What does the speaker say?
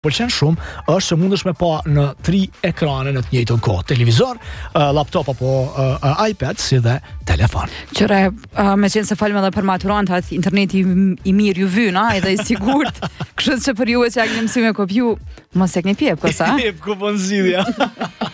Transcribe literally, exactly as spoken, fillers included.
pëlqen shumë është se mundesh me pa në tri ekrane në të njëjtën kohë, televizor, uh, laptop apo uh, iPad si dhe telefon. Qëre, uh, me qenë se falme edhe për maturantat, interneti i mirë ju vyna, edhe i sigurt, kështu që për ju e që jak një mësime kopju, mos e këni pjep, kësa? Pjep, ku po nëzidhja.